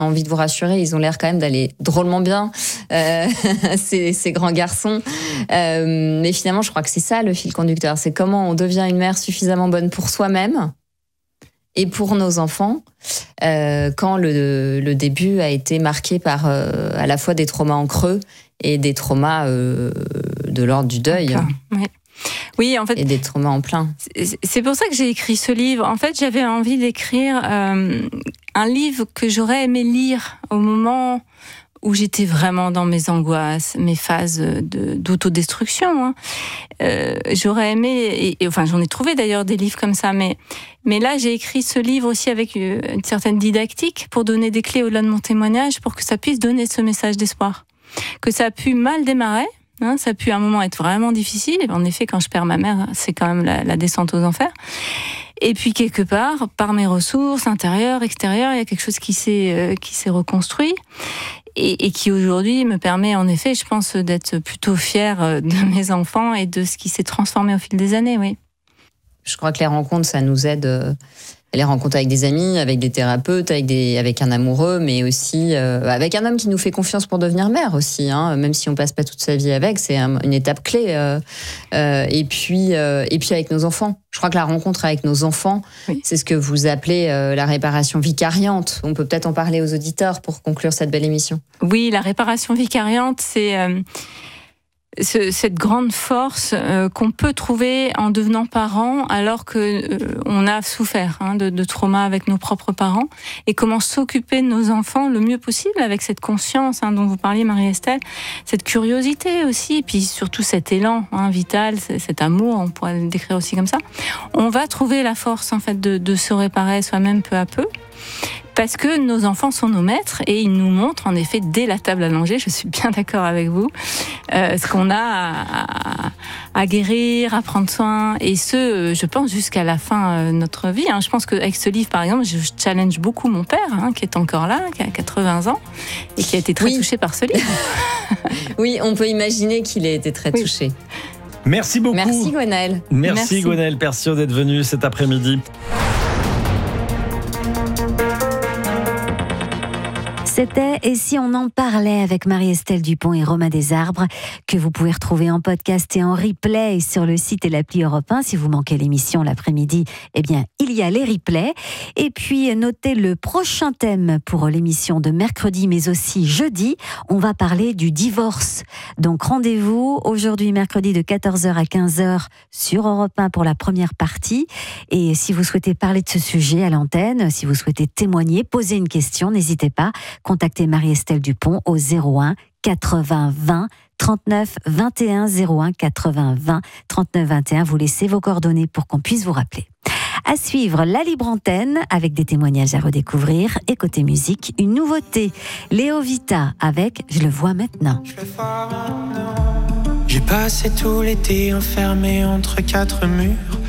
envie de vous rassurer, ils ont l'air quand même d'aller drôlement bien, ces grands garçons. Mais finalement, je crois que c'est ça le fil conducteur. C'est comment on devient une mère suffisamment bonne pour soi-même et pour nos enfants, quand le début a été marqué par à la fois des traumas en creux et des traumas de l'ordre du deuil. Oui, en fait. Et des traumas en plein. C'est pour ça que j'ai écrit ce livre. En fait, j'avais envie d'écrire un livre que j'aurais aimé lire au moment où j'étais vraiment dans mes angoisses, mes phases d'autodestruction. J'aurais aimé, enfin j'en ai trouvé d'ailleurs des livres comme ça, mais là j'ai écrit ce livre aussi avec une certaine didactique pour donner des clés au-delà de mon témoignage, pour que ça puisse donner ce message d'espoir. Que ça a pu mal démarrer, ça a pu à un moment être vraiment difficile. Et en effet, quand je perds ma mère, c'est quand même la descente aux enfers. Et puis quelque part, par mes ressources intérieures, extérieures, il y a quelque chose qui s'est reconstruit. Et qui aujourd'hui me permet en effet, je pense, d'être plutôt fière de mes enfants et de ce qui s'est transformé au fil des années, oui. Je crois que les rencontres, ça nous aide. Les rencontres avec des amis, avec des thérapeutes, avec un amoureux, mais aussi avec un homme qui nous fait confiance pour devenir mère aussi. Même si on passe pas toute sa vie avec, c'est une étape clé. Et puis avec nos enfants. Je crois que la rencontre avec nos enfants, c'est ce que vous appelez la réparation vicariante. On peut peut-être en parler aux auditeurs pour conclure cette belle émission. Oui, la réparation vicariante, c'est cette grande force qu'on peut trouver en devenant parent alors que on a souffert de trauma avec nos propres parents, et comment s'occuper de nos enfants le mieux possible avec cette conscience dont vous parliez, Marie-Estelle, cette curiosité aussi, et puis surtout cet élan vital, cet amour, on pourrait le décrire aussi comme ça. On va trouver la force en fait de se réparer soi-même peu à peu. Parce que nos enfants sont nos maîtres et ils nous montrent, en effet, dès la table allongée, je suis bien d'accord avec vous, ce qu'on a à guérir, à prendre soin, et je pense, jusqu'à la fin de notre vie. Je pense qu'avec ce livre, par exemple, je challenge beaucoup mon père, qui est encore là, qui a 80 ans, et qui a été très touché par ce livre. Oui, on peut imaginer qu'il ait été très touché. Merci beaucoup. Merci Gwenaëlle. Merci Gwenaëlle Perciot d'être venue cet après-midi. C'était « Et si on en parlait » avec Marie-Estelle Dupont et Romain Desarbres, que vous pouvez retrouver en podcast et en replay sur le site et l'appli Europe 1. Si vous manquez l'émission l'après-midi, eh bien, il y a les replays. Et puis, notez le prochain thème pour l'émission de mercredi, mais aussi jeudi. On va parler du divorce. Donc, rendez-vous aujourd'hui, mercredi, de 14h à 15h sur Europe 1 pour la première partie. Et si vous souhaitez parler de ce sujet à l'antenne, si vous souhaitez témoigner, poser une question, n'hésitez pas. Contactez Marie-Estelle Dupont au 01 80 20 39 21 01 80 20 39 21. Vous laissez vos coordonnées pour qu'on puisse vous rappeler. À suivre, la libre antenne avec des témoignages à redécouvrir. Et côté musique, une nouveauté. Léo Vita avec Je le vois maintenant. J'ai passé tout l'été enfermé entre quatre murs.